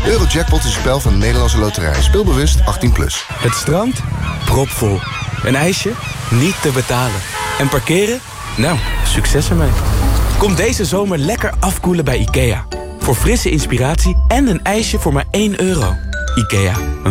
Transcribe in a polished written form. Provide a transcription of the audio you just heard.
Eurojackpot is een spel van de Nederlandse Loterij. Speel bewust 18+. Het strand? Propvol. Een ijsje? Niet te betalen. En parkeren? Nou, succes ermee. Kom deze zomer lekker afkoelen bij IKEA. Voor frisse inspiratie en een ijsje voor maar €1. IKEA.